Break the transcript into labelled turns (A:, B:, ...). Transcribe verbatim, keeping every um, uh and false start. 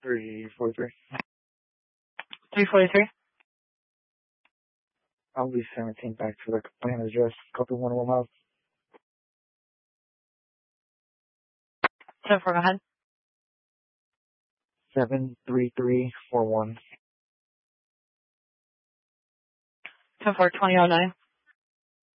A: three forty-three.
B: three forty-three.
A: I'll be seventeen back to the complaint address. Copy one Will House.
B: ten four, go ahead.
A: seven three three four one.
B: ten four, twenty oh nine.